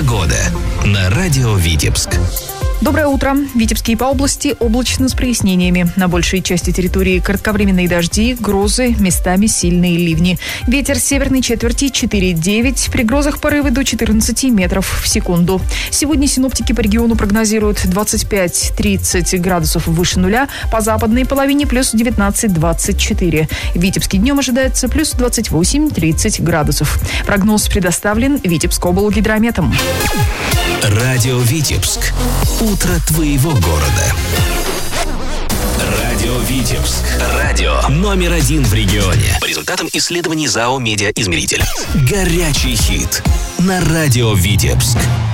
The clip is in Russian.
Погода на радио Витебск. Доброе утро. В Витебске и по области облачно с прояснениями. На большей части территории кратковременные дожди, грозы, местами сильные ливни. Ветер северной четверти 4,9. При грозах порывы до 14 метров в секунду. Сегодня синоптики по региону прогнозируют 25-30 градусов выше нуля. По западной половине плюс 19-24. В Витебске днем ожидается плюс 28-30 градусов. Прогноз предоставлен Витебскоблгидрометом. Радио Витебск. Утро твоего города. Радио Витебск. Радио номер 1 в регионе. По результатам исследований ЗАО «Медиаизмеритель». Горячий хит на радио Витебск.